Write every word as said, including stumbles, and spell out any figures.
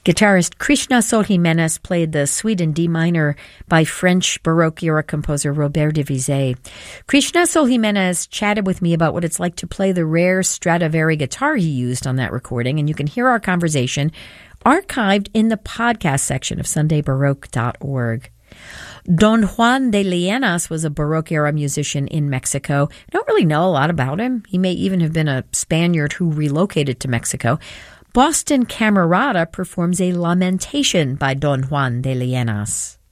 Guitarist Krishna Sol Jimenez played the Suite in D minor by French Baroque era composer Robert de Vizet. Krishna Sol Jimenez chatted with me about what it's like to play the rare Stradivari guitar he used on that recording, and you can hear our conversation archived in the podcast section of sunday baroque dot org. Don Juan de Lienas was a Baroque-era musician in Mexico. I don't really know a lot about him. He may even have been a Spaniard who relocated to Mexico. Boston Camerata performs a lamentation by Don Juan de Lienas.